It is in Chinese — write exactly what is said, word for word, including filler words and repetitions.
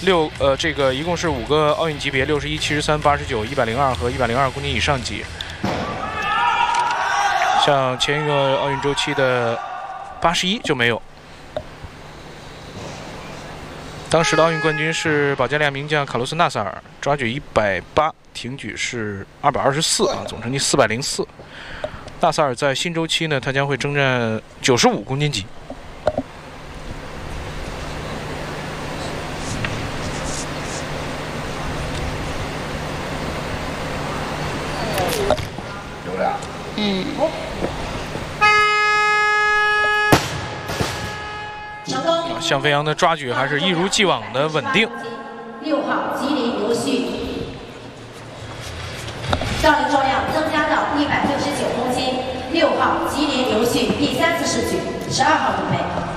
六呃，这个一共是五个奥运级别：六十一、七十三、八十九、一百零二和一百零二公斤以上级。像前一个奥运周期的八十一就没有。当时的奥运冠军是保加利亚名将卡洛斯·纳萨尔，抓举一百八，挺举是二百二十四啊，总成绩四百零四。纳萨尔在新周期呢，他将会征战九十五公斤级。 嗯。 啊，向飞扬的抓举还是一如既往的稳定。 六号吉林刘旭，杠铃重量增加到一百六十九公斤。六号吉林刘旭第三次试举，十二号准备。